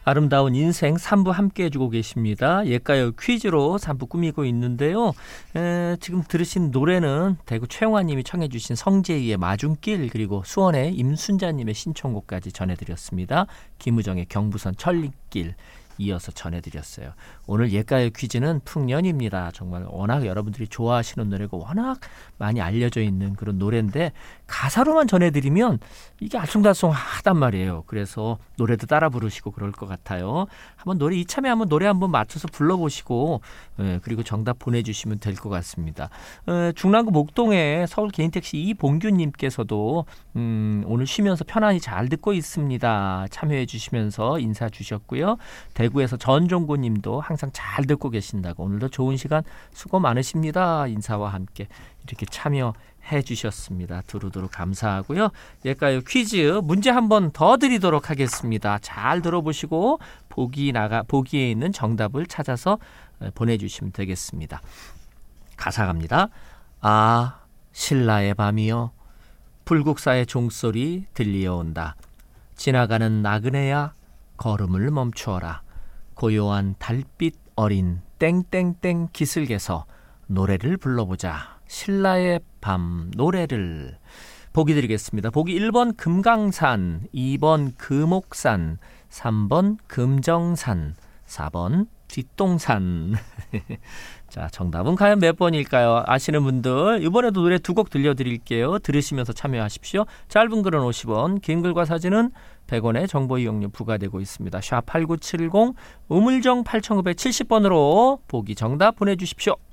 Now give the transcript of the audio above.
아름다운 인생 3부 함께 해주고 계십니다. 옛가요 퀴즈로 3부 꾸미고 있는데요. 지금 들으신 노래는 대구 최영화님이 청해 주신 성재희의 마중길, 그리고 수원의 임순자님의 신청곡까지 전해드렸습니다. 김우정의 경부선 천리길 이어서 전해드렸어요. 오늘 옛가요 퀴즈는 풍년입니다. 정말 워낙 여러분들이 좋아하시는 노래고 워낙 많이 알려져 있는 그런 노래인데 가사로만 전해드리면 이게 알쏭달쏭하단 말이에요. 그래서 노래도 따라 부르시고 그럴 것 같아요. 한번 노래 이참에 한번 노래 한번 맞춰서 불러보시고 그리고 정답 보내주시면 될 것 같습니다. 중랑구 목동의 서울 개인택시 이봉규님께서도 오늘 쉬면서 편안히 잘 듣고 있습니다. 참여해 주시면서 인사 주셨고요. 대구에서 전종고님도 항상 잘 듣고 계신다고, 오늘도 좋은 시간 수고 많으십니다. 인사와 함께 이렇게 참여해 주셨습니다. 두루두루 감사하고요. 옛가요 퀴즈 문제 한 번 더 드리도록 하겠습니다. 잘 들어보시고 보기에 있는 정답을 찾아서 보내주시면 되겠습니다. 가사 갑니다. 아, 신라의 밤이여, 불국사의 종소리 들려온다. 지나가는 나그네야, 걸음을 멈추어라. 고요한 달빛 어린 땡땡땡 기슭에서 노래를 불러보자. 신라의 밤 노래를. 보기 드리겠습니다. 보기 1번 금강산, 2번 금옥산, 3번 금정산, 4번 뒷동산. 자, 정답은 과연 몇 번일까요? 아시는 분들 이번에도 노래 두 곡 들려드릴게요. 들으시면서 참여하십시오. 짧은 글은 50원, 긴 글과 사진은 100원의 정보 이용료 부과되고 있습니다. 샵 8970 우물정 8970번으로 보기 정답 보내주십시오.